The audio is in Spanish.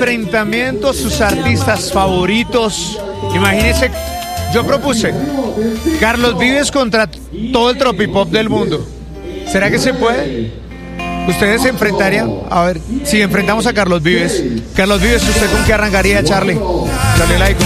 enfrentamiento a sus artistas favoritos. Imagínense, yo propuse Carlos Vives contra todo el tropipop del mundo. ¿Será que se puede? ¿Ustedes se enfrentarían? A ver, si enfrentamos a Carlos Vives. Carlos Vives, ¿usted con qué arrancaría, Charlie? Dale like.